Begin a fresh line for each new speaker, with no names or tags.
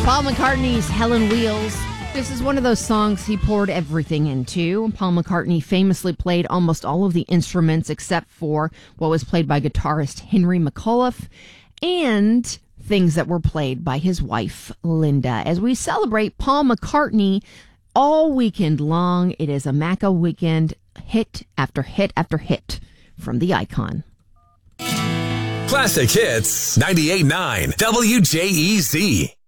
Paul McCartney's Helen Wheels. This is one of those songs he poured everything into. Paul McCartney famously played almost all of the instruments except for what was played by guitarist Henry McAuliffe and things that were played by his wife, Linda. As we celebrate Paul McCartney all weekend long, it is a Macca weekend, hit after hit after hit from the icon.
Classic Hits 98.9 WJEZ.